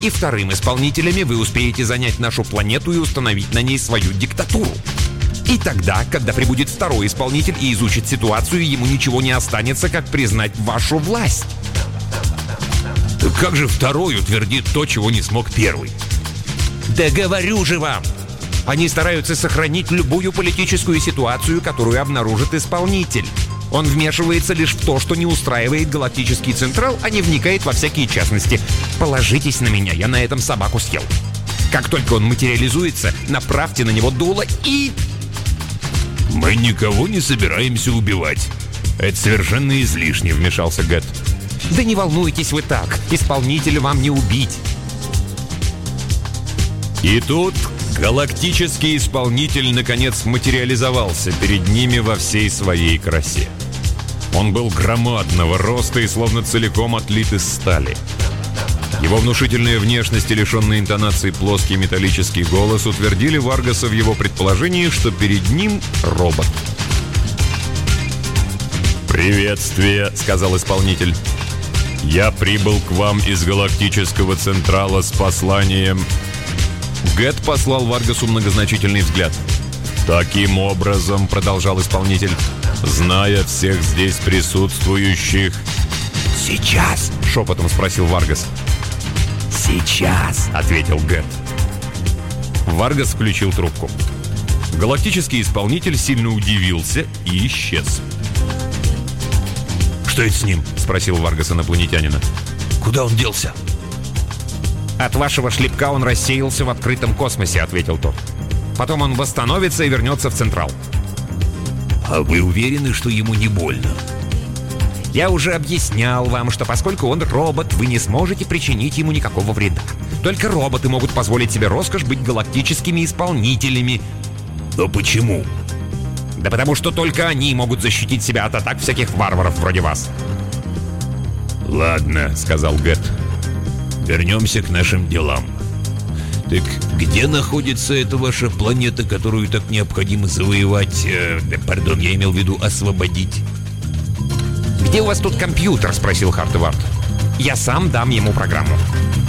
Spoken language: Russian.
И вторым исполнителями вы успеете занять нашу планету и установить на ней свою диктатуру. И тогда, когда прибудет второй исполнитель и изучит ситуацию, ему ничего не останется, как признать вашу власть. Как же второй утвердит то, чего не смог первый? Да говорю же вам! Они стараются сохранить любую политическую ситуацию, которую обнаружит исполнитель. Он вмешивается лишь в то, что не устраивает галактический Централ, а не вникает во всякие частности. Положитесь на меня, я на этом собаку съел. Как только он материализуется, направьте на него дуло и... Мы никого не собираемся убивать. Это совершенно излишне, вмешался Гэт. Да не волнуйтесь вы так, исполнителя вам не убить. И тут галактический исполнитель наконец материализовался перед ними во всей своей красе. Он был громадного роста и словно целиком отлит из стали. Его внушительная внешность и лишенный интонации плоский металлический голос утвердили Варгаса в его предположении, что перед ним робот. «Приветствие», — сказал исполнитель. «Я прибыл к вам из галактического Централа с посланием...» Гэт послал Варгасу многозначительный взгляд. «Таким образом», — продолжал исполнитель, «зная всех здесь присутствующих...» «Сейчас?» — шепотом спросил Варгас. «Сейчас», — ответил Гэт. Варгас включил трубку. Галактический исполнитель сильно удивился и исчез. «Что это с ним?» — спросил Варгас инопланетянина. «Куда он делся?» «От вашего шлепка он рассеялся в открытом космосе», — ответил тот. «Потом он восстановится и вернется в Централ». «А вы уверены, что ему не больно?» «Я уже объяснял вам, что поскольку он робот, вы не сможете причинить ему никакого вреда. Только роботы могут позволить себе роскошь быть галактическими исполнителями». «Но почему?» «Да потому что только они могут защитить себя от атак всяких варваров вроде вас». «Ладно», — сказал Гэт. «Вернемся к нашим делам. Так где находится эта ваша планета, которую так необходимо завоевать... я имел в виду освободить?» «Где у вас тут компьютер?» — спросил Хартевард. «Я сам дам ему программу».